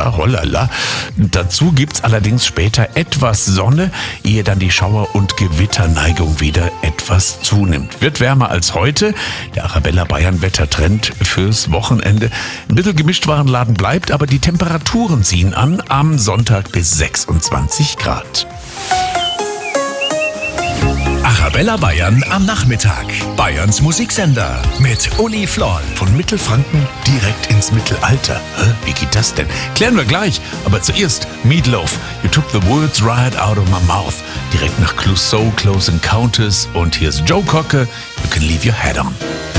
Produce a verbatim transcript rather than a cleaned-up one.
Ja, hollala. Dazu gibt's allerdings später etwas Sonne, ehe dann die Schauer- und Gewitterneigung wieder etwas zunimmt. Wird wärmer als heute. Der Arabella Bayern Wettertrend fürs Wochenende. Ein bisschen Gemischtwarenladen bleibt, aber die Temperaturen ziehen an. Am Sonntag bis sechsundzwanzig Grad. Arabella Bayern am Nachmittag. Bayerns Musiksender mit Uli Floll. Von Mittelfranken direkt ins Mittelalter. Hä? Wie geht das denn? Klären wir gleich. Aber zuerst Meatloaf. You took the words right out of my mouth. Direkt nach Clouseau, Close Encounters. Und hier ist Joe Cocker. You can leave your head on.